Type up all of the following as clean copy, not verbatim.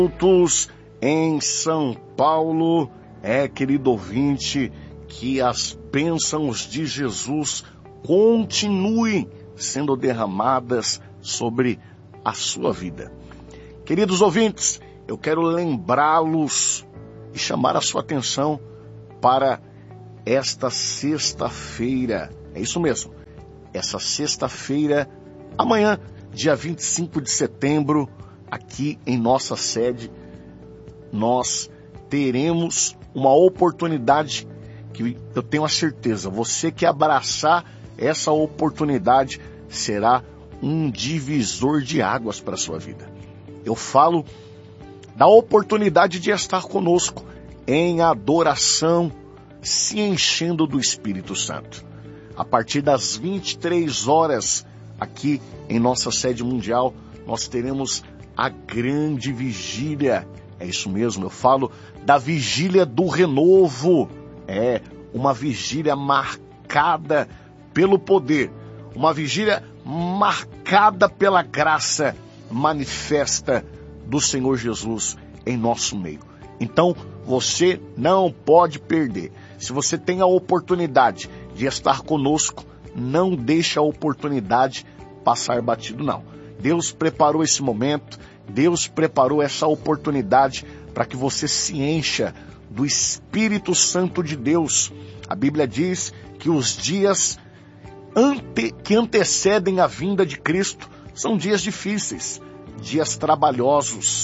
Juntos em São Paulo, querido ouvinte, que as bênçãos de Jesus continuem sendo derramadas sobre a sua vida. Queridos ouvintes, eu quero lembrá-los e chamar a sua atenção para esta sexta-feira. É isso mesmo, essa sexta-feira, amanhã, dia 25 de setembro, aqui em nossa sede, nós teremos uma oportunidade que eu tenho a certeza, você que abraçar essa oportunidade será um divisor de águas para a sua vida. Eu falo da oportunidade de estar conosco em adoração, se enchendo do Espírito Santo. A partir das 23 horas, aqui em nossa sede mundial, nós teremos a grande vigília. É isso mesmo, eu falo da vigília do renovo. É uma vigília marcada pelo poder, uma vigília marcada pela graça manifesta do Senhor Jesus em nosso meio. Então, você não pode perder. Se você tem a oportunidade de estar conosco, não deixe a oportunidade passar batido, não. Deus preparou esse momento, Deus preparou essa oportunidade para que você se encha do Espírito Santo de Deus. A Bíblia diz que os dias que antecedem a vinda de Cristo são dias difíceis, dias trabalhosos.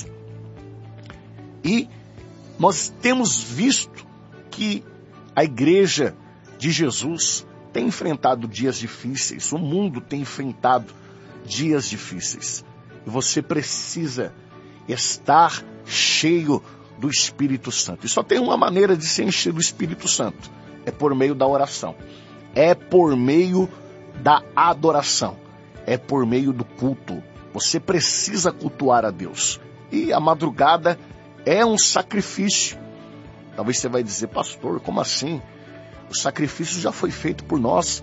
E nós temos visto que a igreja de Jesus tem enfrentado dias difíceis, o mundo tem enfrentado dias difíceis. E você precisa estar cheio do Espírito Santo. E só tem uma maneira de se encher do Espírito Santo. É por meio da oração. É por meio da adoração. É por meio do culto. Você precisa cultuar a Deus. E a madrugada é um sacrifício. Talvez você vai dizer, pastor, como assim? O sacrifício já foi feito por nós.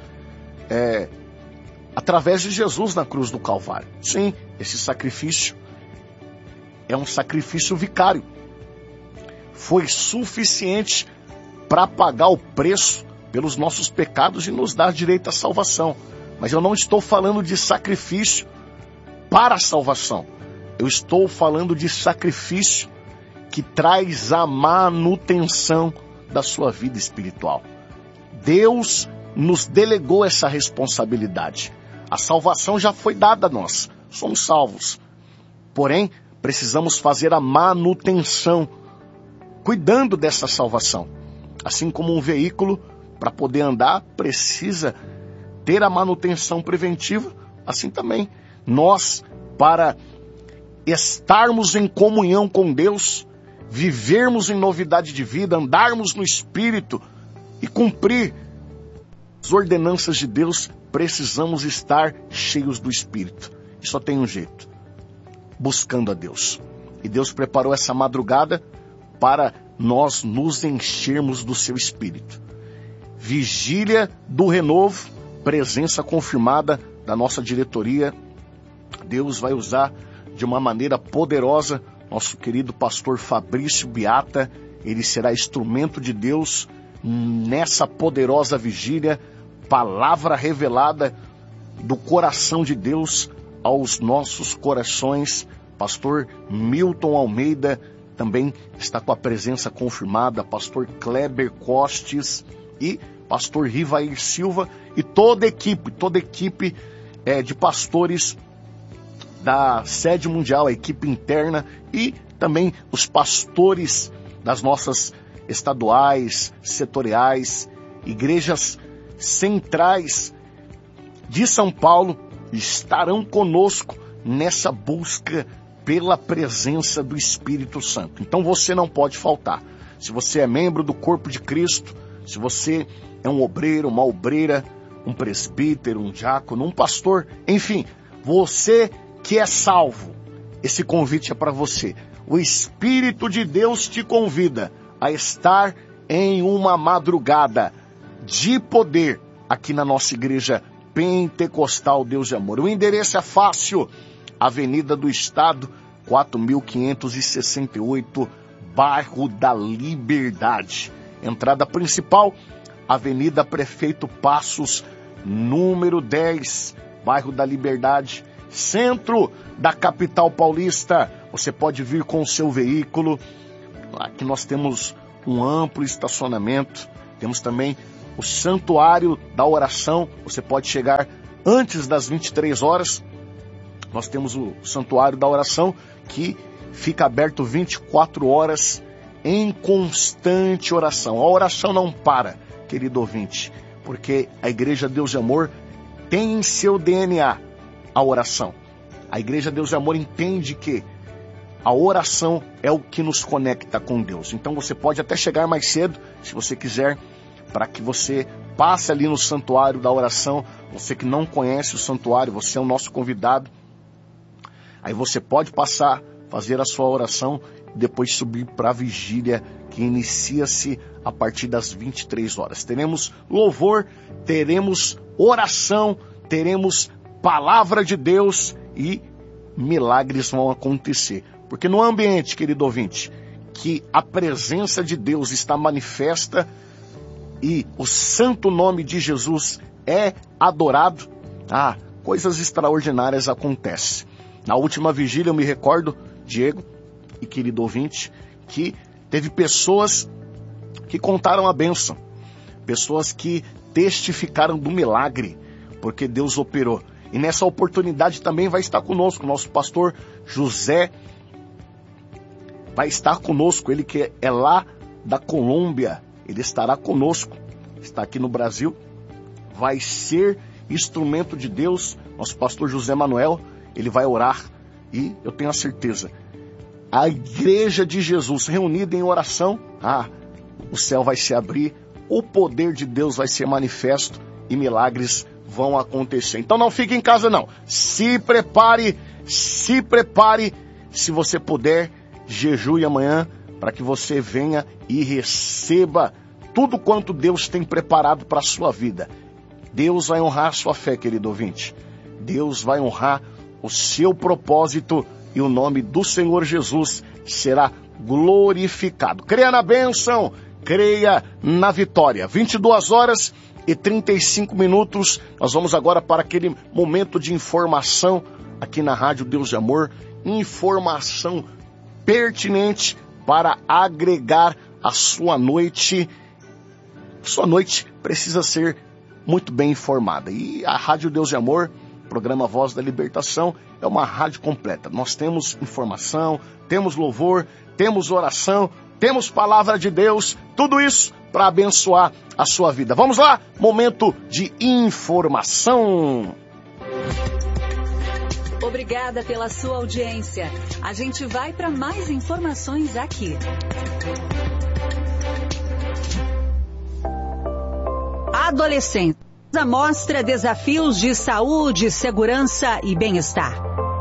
Através de Jesus na cruz do Calvário. Sim, esse sacrifício é um sacrifício vicário. Foi suficiente para pagar o preço pelos nossos pecados e nos dar direito à salvação. Mas eu não estou falando de sacrifício para a salvação. Eu estou falando de sacrifício que traz a manutenção da sua vida espiritual. Deus nos delegou essa responsabilidade. A salvação já foi dada a nós, somos salvos. Porém, precisamos fazer a manutenção, cuidando dessa salvação. Assim como um veículo, para poder andar, precisa ter a manutenção preventiva, assim também. Nós, para estarmos em comunhão com Deus, vivermos em novidade de vida, andarmos no Espírito e cumprir as ordenanças de Deus, precisamos estar cheios do Espírito. E só tem um jeito, buscando a Deus. E Deus preparou essa madrugada para nós nos enchermos do seu Espírito. Vigília do renovo, presença confirmada da nossa diretoria. Deus vai usar de uma maneira poderosa nosso querido pastor Fabrício Beata. Ele será instrumento de Deus nessa poderosa vigília, palavra revelada do coração de Deus aos nossos corações. Pastor Milton Almeida também está com a presença confirmada, pastor Kleber Costes e pastor Rivair Silva e toda a equipe de pastores da sede mundial, a equipe interna e também os pastores das nossas estaduais, setoriais, igrejas centrais de São Paulo estarão conosco nessa busca pela presença do Espírito Santo. Então você não pode faltar. Se você é membro do corpo de Cristo, se você é um obreiro, uma obreira, um presbítero, um diácono, um pastor, enfim, você que é salvo, esse convite é para você. O Espírito de Deus te convida a estar em uma madrugada de poder aqui na nossa igreja Pentecostal Deus de Amor. O endereço é fácil, Avenida do Estado, 4.568, bairro da Liberdade. Entrada principal, Avenida Prefeito Passos, número 10, bairro da Liberdade, centro da capital paulista. Você pode vir com o seu veículo. Aqui nós temos um amplo estacionamento, temos também o Santuário da Oração. Você pode chegar antes das 23 horas. Nós temos o Santuário da Oração, que fica aberto 24 horas em constante oração. A oração não para, querido ouvinte, porque a Igreja Deus de Amor tem em seu DNA a oração. A Igreja Deus de Amor entende que a oração é o que nos conecta com Deus. Então você pode até chegar mais cedo, se você quiser, para que você passe ali no Santuário da Oração. Você que não conhece o santuário, você é o nosso convidado. Aí você pode passar, fazer a sua oração e depois subir para a vigília, que inicia-se a partir das 23 horas. Teremos louvor, teremos oração, teremos palavra de Deus e milagres vão acontecer. Porque no ambiente, querido ouvinte, que a presença de Deus está manifesta e o santo nome de Jesus é adorado, coisas extraordinárias acontecem. Na última vigília eu me recordo, Diego e querido ouvinte, que teve pessoas que contaram a bênção, pessoas que testificaram do milagre, porque Deus operou. E nessa oportunidade também vai estar conosco, nosso pastor José vai estar conosco, ele que é lá da Colômbia, ele estará conosco, está aqui no Brasil, vai ser instrumento de Deus. Nosso pastor José Manuel, ele vai orar e eu tenho a certeza, a Igreja de Jesus reunida em oração, o céu vai se abrir, o poder de Deus vai ser manifesto e milagres vão acontecer. Então não fique em casa não, se prepare, se você puder, jejue amanhã para que você venha e receba tudo quanto Deus tem preparado para a sua vida. Deus vai honrar a sua fé, querido ouvinte. Deus vai honrar o seu propósito e o nome do Senhor Jesus será glorificado. Creia na bênção, creia na vitória. 22h35. Nós vamos agora para aquele momento de informação aqui na Rádio Deus de Amor. Informação pertinente para agregar a sua noite. Sua noite precisa ser muito bem informada. E a Rádio Deus de Amor, programa Voz da Libertação, é uma rádio completa. Nós temos informação, temos louvor, temos oração, temos palavra de Deus, tudo isso para abençoar a sua vida. Vamos lá, momento de informação. Obrigada pela sua audiência. A gente vai para mais informações aqui. Adolescentes. Mostra desafios de saúde, segurança e bem-estar.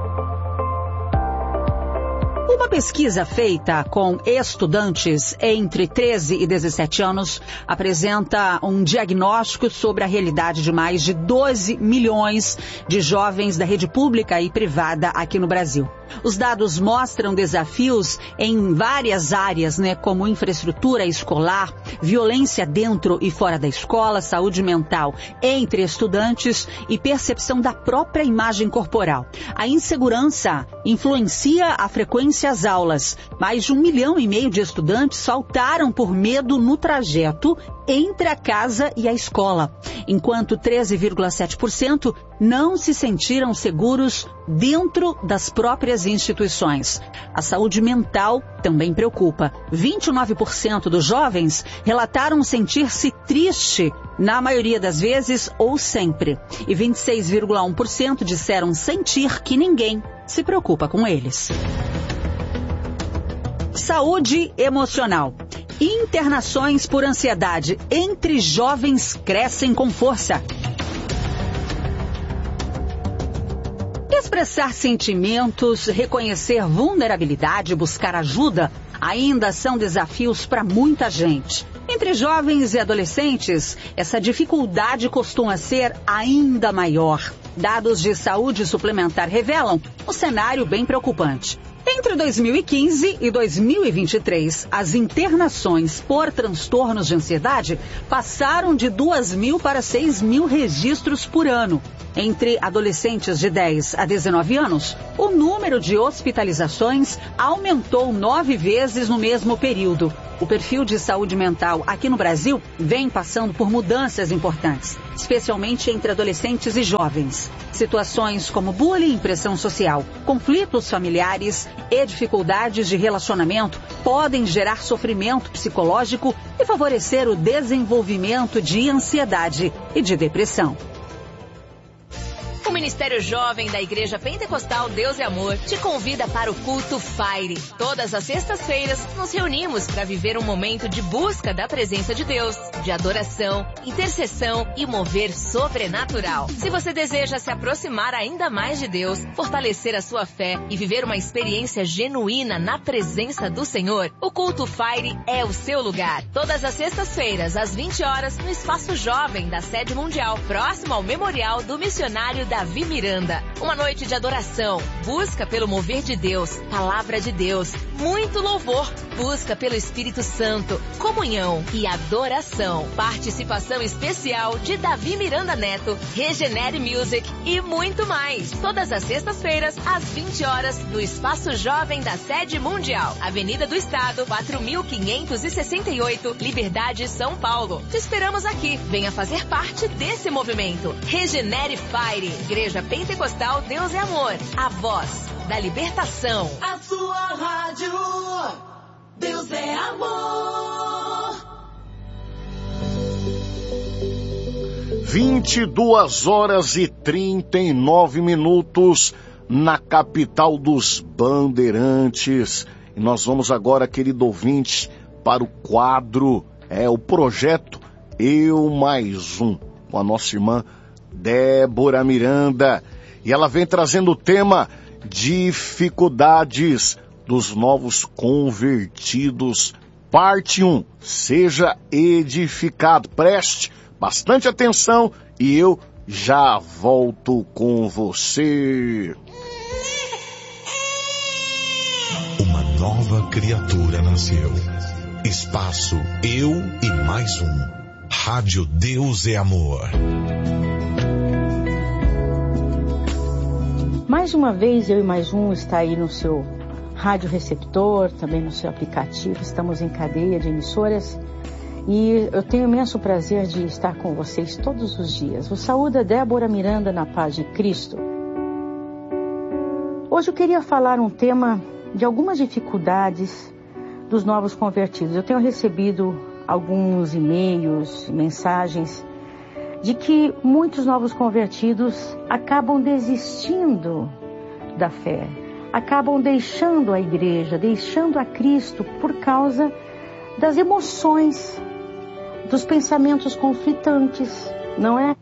Uma pesquisa feita com estudantes entre 13 e 17 anos apresenta um diagnóstico sobre a realidade de mais de 12 milhões de jovens da rede pública e privada aqui no Brasil. Os dados mostram desafios em várias áreas, como infraestrutura escolar, violência dentro e fora da escola, saúde mental entre estudantes e percepção da própria imagem corporal. A insegurança influencia a frequência às aulas. Mais de 1,5 milhão de estudantes faltaram por medo no trajeto entre a casa e a escola, enquanto 13,7% não se sentiram seguros dentro das próprias instituições. A saúde mental também preocupa. 29% dos jovens relataram sentir-se triste, na maioria das vezes ou sempre, e 26,1% disseram sentir que ninguém se preocupa com eles. Saúde emocional. Internações por ansiedade entre jovens crescem com força. Expressar sentimentos, reconhecer vulnerabilidade e buscar ajuda ainda são desafios para muita gente. Entre jovens e adolescentes, essa dificuldade costuma ser ainda maior. Dados de saúde suplementar revelam um cenário bem preocupante. Entre 2015 e 2023, as internações por transtornos de ansiedade passaram de 2.000 para 6.000 registros por ano. Entre adolescentes de 10 a 19 anos, o número de hospitalizações aumentou 9 vezes no mesmo período. O perfil de saúde mental aqui no Brasil vem passando por mudanças importantes, especialmente entre adolescentes e jovens. Situações como bullying, pressão social, conflitos familiares e dificuldades de relacionamento podem gerar sofrimento psicológico e favorecer o desenvolvimento de ansiedade e de depressão. O Ministério Jovem da Igreja Pentecostal Deus é Amor te convida para o Culto Fire. Todas as sextas-feiras nos reunimos para viver um momento de busca da presença de Deus, de adoração, intercessão e mover sobrenatural. Se você deseja se aproximar ainda mais de Deus, fortalecer a sua fé e viver uma experiência genuína na presença do Senhor, o Culto Fire é o seu lugar. Todas as sextas-feiras, às 20 horas, no Espaço Jovem da Sede Mundial, próximo ao Memorial do Missionário Davi Miranda. Uma noite de adoração, busca pelo mover de Deus, palavra de Deus, muito louvor, busca pelo Espírito Santo, comunhão e adoração. Participação especial de Davi Miranda Neto, Regenere Music e muito mais. Todas as sextas-feiras, às 20 horas, no Espaço Jovem da Sede Mundial, Avenida do Estado, 4.568, Liberdade, São Paulo. Te esperamos aqui. Venha fazer parte desse movimento. Regenere Fire, Igreja Pentecostal Deus é Amor, a voz da libertação. A sua rádio, Deus é Amor. 22 horas e 39 minutos na capital dos Bandeirantes. E nós vamos agora, querido ouvinte, para o quadro, o projeto Eu Mais Um, com a nossa irmã Débora Miranda. E ela vem trazendo o tema Dificuldades dos Novos Convertidos, parte 1. Seja edificado. Preste bastante atenção e eu já volto com você. Uma nova criatura nasceu. Espaço Eu e Mais Um. Rádio Deus é Amor. Mais uma vez, Eu e Mais Um está aí no seu rádio receptor, também no seu aplicativo. Estamos em cadeia de emissoras e eu tenho imenso prazer de estar com vocês todos os dias. Vos saúda Débora Miranda na paz de Cristo. Hoje eu queria falar um tema de algumas dificuldades dos novos convertidos. Eu tenho recebido alguns e-mails, mensagens de que muitos novos convertidos acabam desistindo da fé, acabam deixando a igreja, deixando a Cristo por causa das emoções, dos pensamentos conflitantes, não é?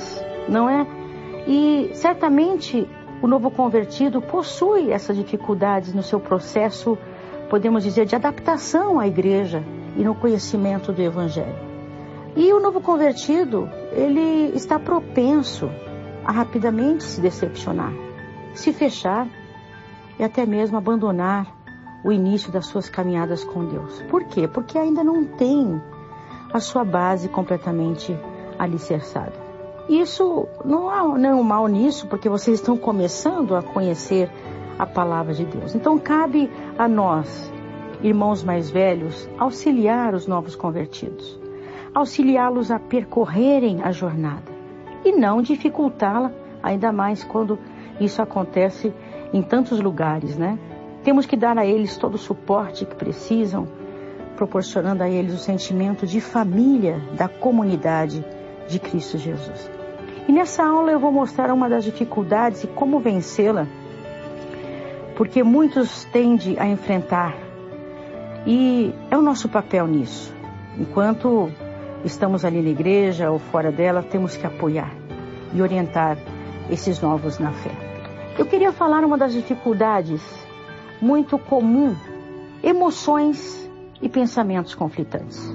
E certamente o novo convertido possui essas dificuldades no seu processo, podemos dizer, de adaptação à igreja e no conhecimento do Evangelho. E o novo convertido, ele está propenso a rapidamente se decepcionar, se fechar e até mesmo abandonar o início das suas caminhadas com Deus. Por quê? Porque ainda não tem a sua base completamente alicerçada. Isso não há nenhum mal nisso, porque vocês estão começando a conhecer a palavra de Deus. Então cabe a nós, irmãos mais velhos, auxiliar os novos convertidos, auxiliá-los a percorrerem a jornada e não dificultá-la, ainda mais quando isso acontece em tantos lugares, né? Temos que dar a eles todo o suporte que precisam, proporcionando a eles o sentimento de família da comunidade de Cristo Jesus. E nessa aula eu vou mostrar uma das dificuldades e como vencê-la, porque muitos tendem a enfrentar, e é o nosso papel nisso. Enquanto estamos ali na igreja ou fora dela, temos que apoiar e orientar esses novos na fé. Eu queria falar uma das dificuldades muito comum, emoções e pensamentos conflitantes.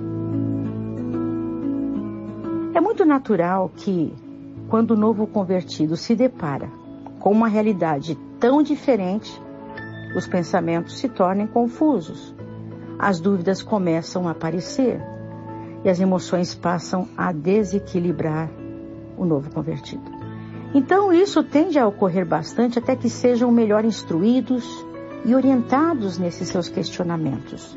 É muito natural que, quando o novo convertido se depara com uma realidade tão diferente, os pensamentos se tornem confusos, as dúvidas começam a aparecer e as emoções passam a desequilibrar o novo convertido. Então isso tende a ocorrer bastante até que sejam melhor instruídos e orientados nesses seus questionamentos.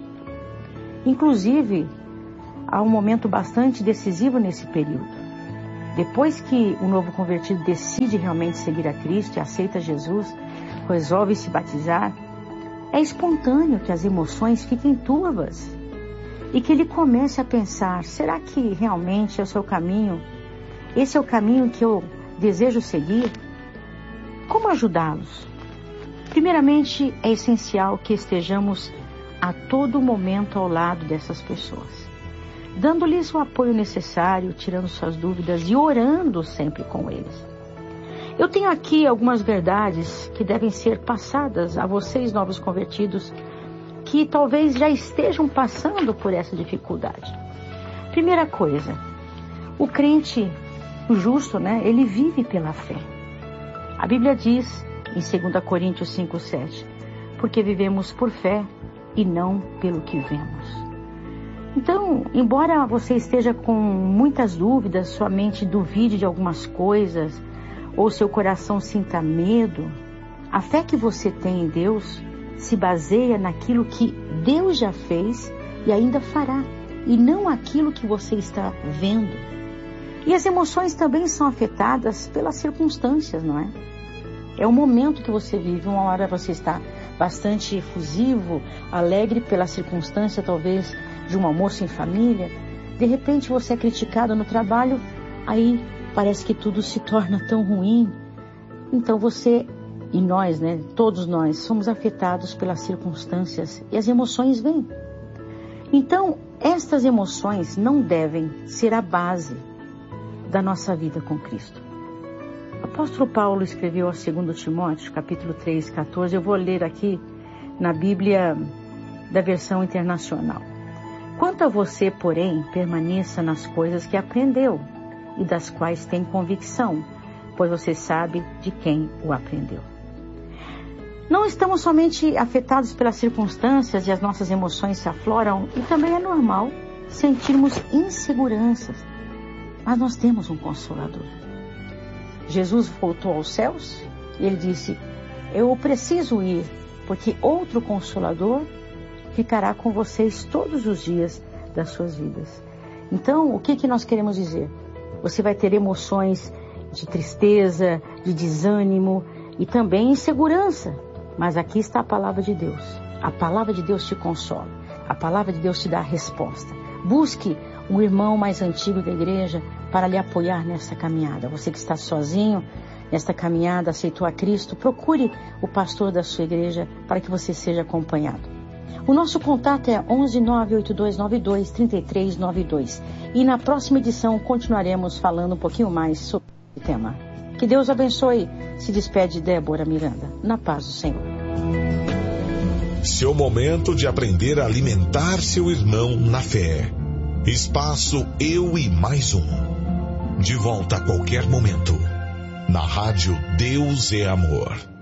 Inclusive, há um momento bastante decisivo nesse período. Depois que o novo convertido decide realmente seguir a Cristo e aceita Jesus, resolve se batizar, é espontâneo que as emoções fiquem turvas e que ele comece a pensar, será que realmente é o seu caminho? Esse é o caminho que eu desejo seguir? Como ajudá-los? Primeiramente, é essencial que estejamos a todo momento ao lado dessas pessoas, dando-lhes o apoio necessário, tirando suas dúvidas e orando sempre com eles. Eu tenho aqui algumas verdades que devem ser passadas a vocês, novos convertidos, que talvez já estejam passando por essa dificuldade. Primeira coisa, o crente, o justo, ele vive pela fé. A Bíblia diz, em 2 Coríntios 5:7, porque vivemos por fé e não pelo que vemos. Então, embora você esteja com muitas dúvidas, sua mente duvide de algumas coisas, ou seu coração sinta medo, a fé que você tem em Deus se baseia naquilo que Deus já fez e ainda fará, e não aquilo que você está vendo. E as emoções também são afetadas pelas circunstâncias, não é? É o momento que você vive, uma hora você está bastante efusivo, alegre pela circunstância, talvez, de um almoço em família. De repente você é criticado no trabalho, aí parece que tudo se torna tão ruim. Então você e nós, todos nós, somos afetados pelas circunstâncias e as emoções vêm. Então, estas emoções não devem ser a base da nossa vida com Cristo. O apóstolo Paulo escreveu a 2 Timóteo, capítulo 3, 14. Eu vou ler aqui na Bíblia da versão internacional. Quanto a você, porém, permaneça nas coisas que aprendeu e das quais tem convicção, pois você sabe de quem o aprendeu. Não estamos somente afetados pelas circunstâncias e as nossas emoções se afloram, e também é normal sentirmos inseguranças, mas nós temos um Consolador. Jesus voltou aos céus e ele disse, eu preciso ir, porque outro Consolador ficará com vocês todos os dias das suas vidas. Então, o que nós queremos dizer? Você vai ter emoções de tristeza, de desânimo e também insegurança. Mas aqui está a palavra de Deus. A palavra de Deus te consola. A palavra de Deus te dá a resposta. Busque um irmão mais antigo da igreja para lhe apoiar nessa caminhada. Você que está sozinho nesta caminhada, aceitou a Cristo, procure o pastor da sua igreja para que você seja acompanhado. O nosso contato é 11 98292 3392. E na próxima edição continuaremos falando um pouquinho mais sobre o tema. Que Deus abençoe. Se despede Débora Miranda. Na paz do Senhor. Seu momento de aprender a alimentar seu irmão na fé. Espaço Eu e Mais Um. De volta a qualquer momento. Na rádio Deus é Amor.